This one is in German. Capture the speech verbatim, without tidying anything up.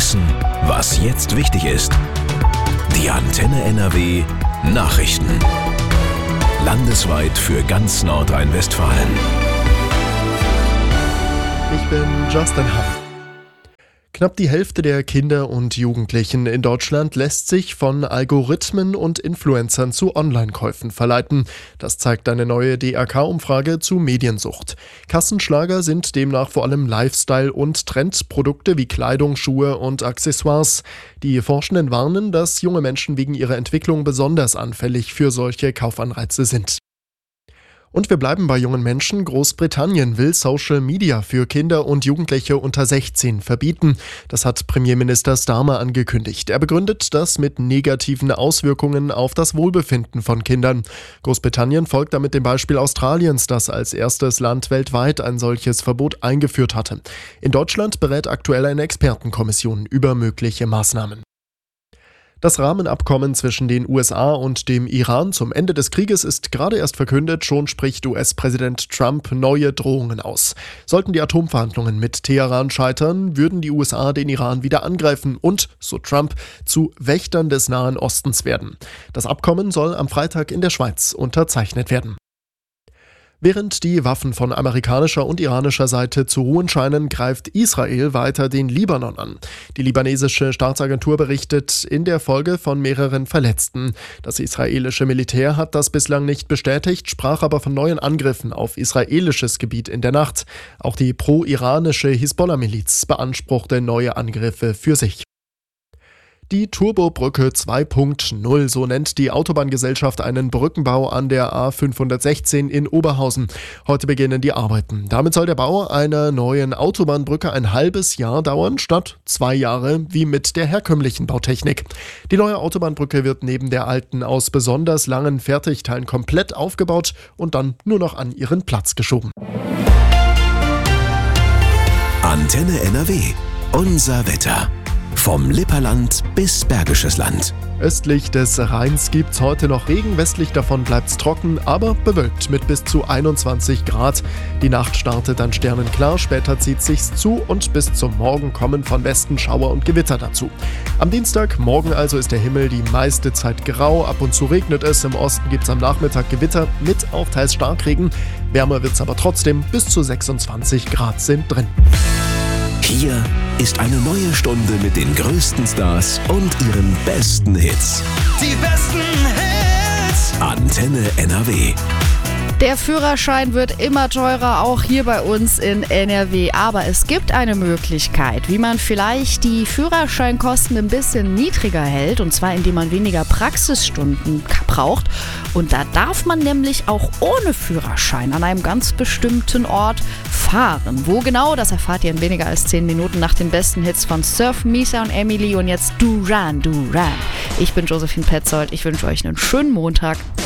Wissen, was jetzt wichtig ist. Die Antenne N R W Nachrichten. Landesweit für ganz Nordrhein-Westfalen. Ich bin Justin Huff. Knapp die Hälfte der Kinder und Jugendlichen in Deutschland lässt sich von Algorithmen und Influencern zu Online-Käufen verleiten. Das zeigt eine neue D R K-Umfrage zu Mediensucht. Kassenschlager sind demnach vor allem Lifestyle- und Trendprodukte wie Kleidung, Schuhe und Accessoires. Die Forschenden warnen, dass junge Menschen wegen ihrer Entwicklung besonders anfällig für solche Kaufanreize sind. Und wir bleiben bei jungen Menschen. Großbritannien will Social Media für Kinder und Jugendliche unter sechzehn verbieten. Das hat Premierminister Starmer angekündigt. Er begründet das mit negativen Auswirkungen auf das Wohlbefinden von Kindern. Großbritannien folgt damit dem Beispiel Australiens, das als erstes Land weltweit ein solches Verbot eingeführt hatte. In Deutschland berät aktuell eine Expertenkommission über mögliche Maßnahmen. Das Rahmenabkommen zwischen den U S A und dem Iran zum Ende des Krieges ist gerade erst verkündet, schon spricht U S-Präsident Trump neue Drohungen aus. Sollten die Atomverhandlungen mit Teheran scheitern, würden die U S A den Iran wieder angreifen und, so Trump, zu Wächtern des Nahen Ostens werden. Das Abkommen soll am Freitag in der Schweiz unterzeichnet werden. Während die Waffen von amerikanischer und iranischer Seite zu ruhen scheinen, greift Israel weiter den Libanon an. Die libanesische Staatsagentur berichtet in der Folge von mehreren Verletzten. Das israelische Militär hat das bislang nicht bestätigt, sprach aber von neuen Angriffen auf israelisches Gebiet in der Nacht. Auch die pro-iranische Hisbollah-Miliz beanspruchte neue Angriffe für sich. Die Turbobrücke zwei Punkt null, so nennt die Autobahngesellschaft einen Brückenbau an der A fünfhundertsechzehn in Oberhausen. Heute beginnen die Arbeiten. Damit soll der Bau einer neuen Autobahnbrücke ein halbes Jahr dauern, statt zwei Jahre wie mit der herkömmlichen Bautechnik. Die neue Autobahnbrücke wird neben der alten aus besonders langen Fertigteilen komplett aufgebaut und dann nur noch an ihren Platz geschoben. Antenne N R W. Unser Wetter. Vom Lipperland bis Bergisches Land. Östlich des Rheins gibt's heute noch Regen, westlich davon bleibt's trocken, aber bewölkt mit bis zu einundzwanzig Grad. Die Nacht startet dann sternenklar, später zieht sich's zu und bis zum Morgen kommen von Westen Schauer und Gewitter dazu. Am Dienstag, morgen also, ist der Himmel die meiste Zeit grau, ab und zu regnet es, im Osten gibt's am Nachmittag Gewitter mit auch teils Starkregen. Wärmer wird's aber trotzdem, bis zu sechsundzwanzig Grad sind drin. Hier ist eine neue Stunde mit den größten Stars und ihren besten Hits. Die besten Hits! Antenne N R W. Der Führerschein wird immer teurer, auch hier bei uns in N R W. Aber es gibt eine Möglichkeit, wie man vielleicht die Führerscheinkosten ein bisschen niedriger hält. Und zwar, indem man weniger Praxisstunden braucht. Und da darf man nämlich auch ohne Führerschein an einem ganz bestimmten Ort fahren. Wo genau, das erfahrt ihr in weniger als zehn Minuten nach den besten Hits von Surf, Misa und Emily. Und jetzt Duran Duran. Ich bin Josephine Petzold. Ich wünsche euch einen schönen Montag.